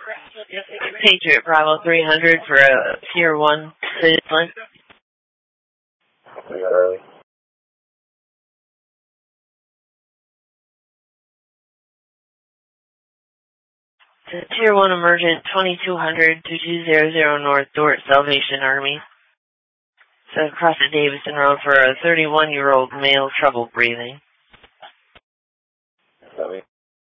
Patriot Bravo 300 for a Tier 1 citizen. We got early. Tier 1 emergent 2200 to 200 North Dort Salvation Army. So across the Davison Road for a 31-year-old male, trouble breathing.